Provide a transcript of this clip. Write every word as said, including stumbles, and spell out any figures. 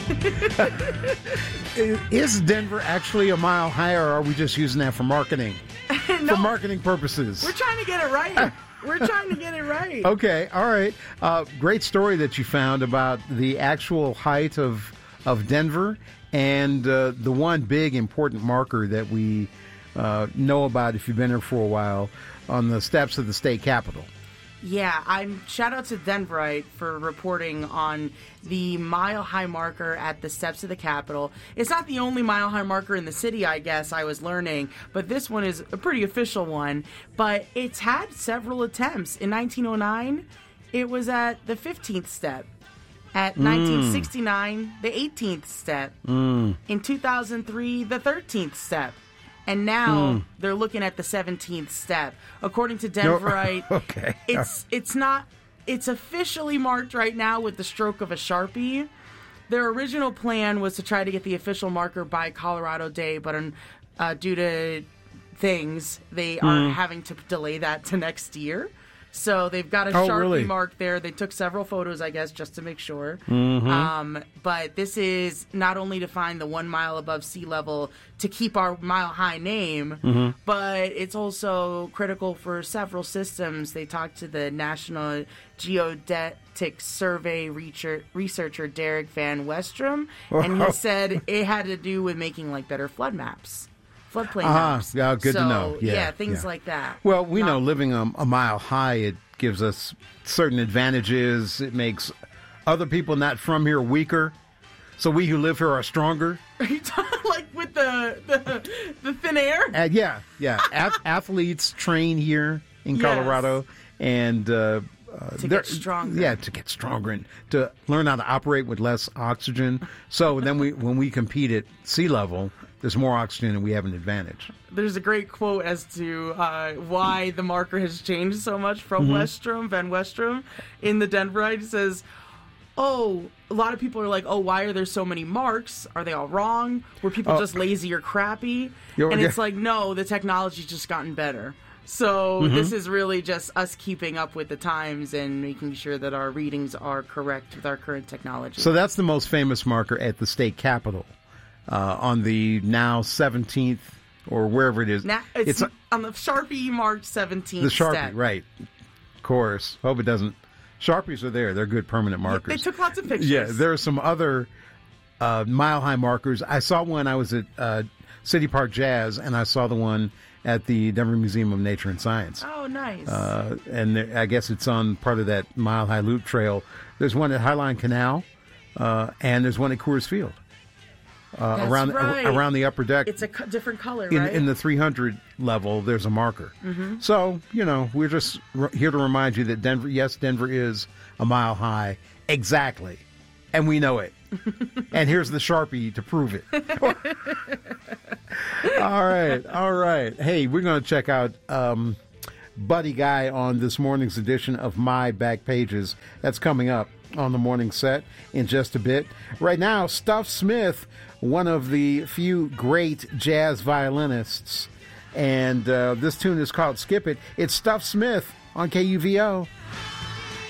Is Denver actually a mile higher, or are we just using that for marketing? No, for marketing purposes. We're trying to get it right. We're trying to get it right. Okay, all right. Uh, great story that you found about the actual height of of Denver and uh, the one big important marker that we uh, know about if you've been here for a while on the steps of the state capitol. Yeah, I'm shout out to Denverite for reporting on the mile-high marker at the steps of the Capitol. It's not the only mile-high marker in the city, I guess, I was learning, but this one is a pretty official one. But it's had several attempts. In nineteen oh nine, it was at the fifteenth step. At mm. nineteen sixty-nine, the eighteenth step. Mm. In two thousand three, the thirteenth step. And now mm. they're looking at the seventeenth step. According to Denverite, no. okay. it's it's not it's officially marked right now with the stroke of a Sharpie. Their original plan was to try to get the official marker by Colorado Day, but uh, due to things, they mm. are having to delay that to next year. So they've got a oh, Sharpie really? mark there. They took several photos, I guess, just to make sure. Mm-hmm. Um, but this is not only to find the one mile above sea level to keep our mile-high name, mm-hmm. but it's also critical for several systems. They talked to the National Geodetic Survey researcher Derek Van Westrom, and he said it had to do with making like better flood maps. Floodplain uh-huh. maps. Yeah, good so, to know. Yeah, yeah things yeah. like that. Well, we Not, know living a, a mile high, it gives us certain advantages. It makes other people not from here weaker. So we who live here are stronger. Are you talking like with the the, the thin air? Uh, yeah, yeah. Ath- athletes train here in Colorado, yes. and uh, uh, to get stronger. Yeah, to get stronger and to learn how to operate with less oxygen. So then we, when we compete at sea level, there's more oxygen and we have an advantage. There's a great quote as to uh, why the marker has changed so much from mm-hmm. Westrom, Van Westrom, in the Denverite. He says, oh, a lot of people are like, oh, why are there so many marks? Are they all wrong? Were people oh. just lazy or crappy? You're, and it's like, no, the technology's just gotten better. So mm-hmm. this is really just us keeping up with the times and making sure that our readings are correct with our current technology. So that's the most famous marker at the state capitol uh, on the now seventeenth or wherever it is. Now, it's, it's on the Sharpie marked seventeenth The Sharpie, step. right. Of course. Hope it doesn't. Sharpies are there. They're good permanent markers. Yeah, they took lots of pictures. Yeah, there are some other uh, mile-high markers. I saw one. I was at uh, City Park Jazz, and I saw the one at the Denver Museum of Nature and Science. Oh, nice. Uh, and there, I guess it's on part of that Mile High Loop Trail. There's one at Highline Canal, uh, and there's one at Coors Field. Uh, That's around right. around the upper deck. It's a co- different color, in, right? In the three hundred level, there's a marker. Mm-hmm. So, you know, we're just r- here to remind you that Denver, yes, Denver is a mile high. Exactly. And we know it. And here's the Sharpie to prove it. all right. All right. Hey, we're going to check out um, Buddy Guy on this morning's edition of My Back Pages. That's coming up on the morning set in just a bit. Right now, Stuff Smith, one of the few great jazz violinists. And uh, this tune is called Skip It. It's Stuff Smith on K U V O.